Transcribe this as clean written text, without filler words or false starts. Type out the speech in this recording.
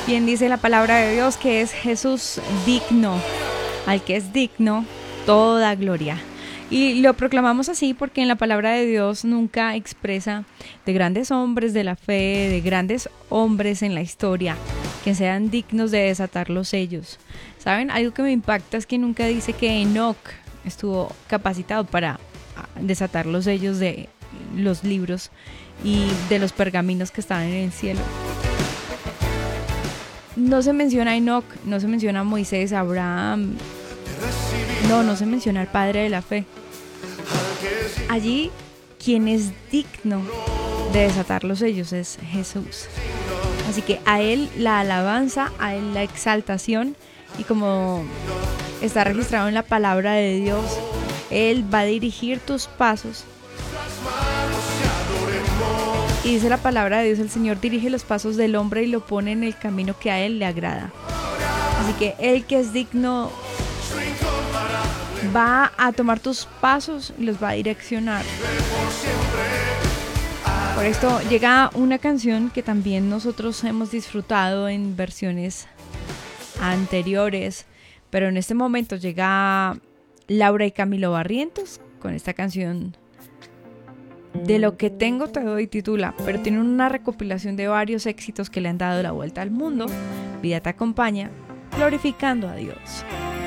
Bien dice la palabra de Dios que es Jesús digno, al que es digno toda gloria. Y lo proclamamos así porque en la palabra de Dios nunca expresa de grandes hombres de la fe, de grandes hombres en la historia, que sean dignos de desatar los sellos. ¿Saben? Algo que me impacta es que nunca dice que Enoc estuvo capacitado para desatar los sellos de los libros y de los pergaminos que estaban en el cielo. No se menciona a Enoc, no se menciona a Moisés, a Abraham, no se menciona al padre de la fe. Allí, quien es digno de desatar los sellos es Jesús. Así que a Él la alabanza, a Él la exaltación, y como está registrado en la palabra de Dios, Él va a dirigir tus pasos. Y dice la palabra de Dios, el Señor dirige los pasos del hombre y lo pone en el camino que a Él le agrada. Así que Él que es digno va a tomar tus pasos y los va a direccionar. Por esto llega una canción que también nosotros hemos disfrutado en versiones anteriores, pero en este momento llega Laura y Camilo Barrientos con esta canción De lo que tengo te doy titula, pero tiene una recopilación de varios éxitos que le han dado la vuelta al mundo. Vida te acompaña, glorificando a Dios.